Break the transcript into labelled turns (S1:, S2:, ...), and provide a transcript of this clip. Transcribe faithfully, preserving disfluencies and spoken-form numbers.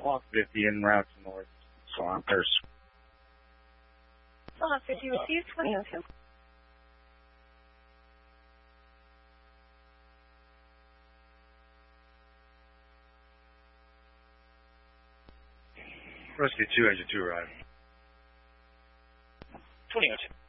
S1: Lock fifty en route to North Swamp. There's
S2: Lock fifty received twenty oh two.
S1: Rescue two, engine two arrived.
S3: twenty oh two.